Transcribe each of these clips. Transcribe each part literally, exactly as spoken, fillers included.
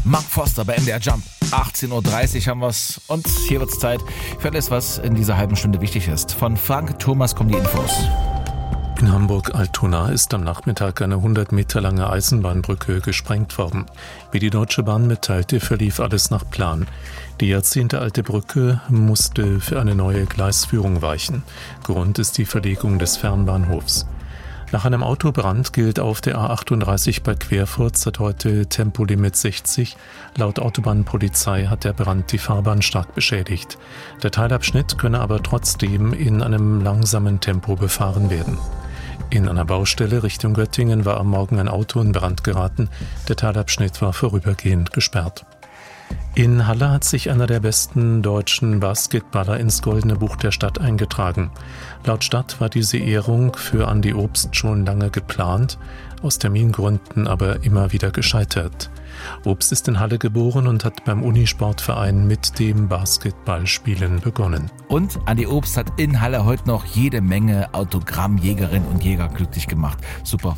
Mark Foster bei M D R Jump. achtzehn Uhr dreißig haben wir's und hier wird's Zeit für alles, was in dieser halben Stunde wichtig ist. Von Frank Thomas kommen die Infos. In Hamburg-Altona ist am Nachmittag eine hundert Meter lange Eisenbahnbrücke gesprengt worden. Wie die Deutsche Bahn mitteilte, verlief alles nach Plan. Die jahrzehntealte Brücke musste für eine neue Gleisführung weichen. Grund ist die Verlegung des Fernbahnhofs. Nach einem Autobrand gilt auf der A achtunddreißig bei Querfurt seit heute Tempolimit sechzig. Laut Autobahnpolizei hat der Brand die Fahrbahn stark beschädigt. Der Teilabschnitt könne aber trotzdem in einem langsamen Tempo befahren werden. In einer Baustelle Richtung Göttingen war am Morgen ein Auto in Brand geraten. Der Teilabschnitt war vorübergehend gesperrt. In Halle hat sich einer der besten deutschen Basketballer ins Goldene Buch der Stadt eingetragen. Laut Stadt war diese Ehrung für Andi Obst schon lange geplant, aus Termingründen aber immer wieder gescheitert. Obst ist in Halle geboren und hat beim Unisportverein mit dem Basketballspielen begonnen. Und Andi Obst hat in Halle heute noch jede Menge Autogrammjägerinnen und Jäger glücklich gemacht. Super.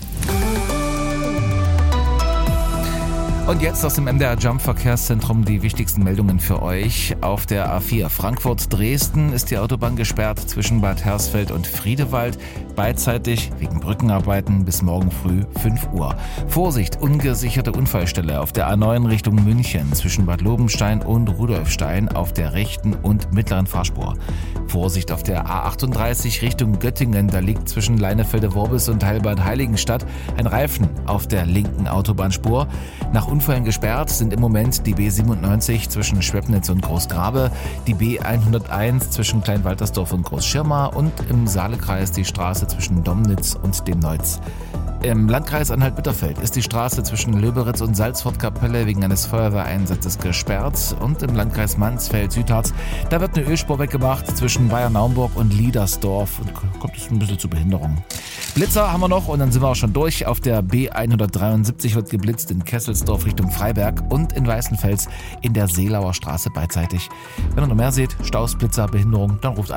Und jetzt aus dem M D R Jump Verkehrszentrum die wichtigsten Meldungen für euch. Auf der A vier Frankfurt-Dresden ist die Autobahn gesperrt zwischen Bad Hersfeld und Friedewald. Beidseitig wegen Brückenarbeiten bis morgen früh fünf Uhr. Vorsicht, ungesicherte Unfallstelle auf der A neun Richtung München zwischen Bad Lobenstein und Rudolfstein auf der rechten und mittleren Fahrspur. Vorsicht auf der A achtunddreißig Richtung Göttingen, da liegt zwischen Leinefelde-Worbis und Heilbad Heiligenstadt ein Reifen auf der linken Autobahnspur. Nach Unfällen gesperrt sind im Moment die B siebenundneunzig zwischen Schwebnitz und Großgrabe, die B hunderteins zwischen Kleinwaltersdorf und Großschirma und im Saalekreis die Straße zwischen Domnitz und dem Neuz. Im Landkreis Anhalt-Bitterfeld ist die Straße zwischen Löberitz und Salzfortkapelle wegen eines Feuerwehreinsatzes gesperrt. Und im Landkreis Mansfeld-Südharz, da wird eine Ölspur weggemacht zwischen Bayern-Naumburg und Liedersdorf. Und kommt es ein bisschen zu Behinderungen. Blitzer haben wir noch und dann sind wir auch schon durch. Auf der B hundertdreiundsiebzig wird geblitzt in Kesselsdorf Richtung Freiberg und in Weißenfels in der Seelauer Straße beidseitig. Wenn ihr noch mehr seht, Staus, Blitzer, Behinderung, dann ruft an.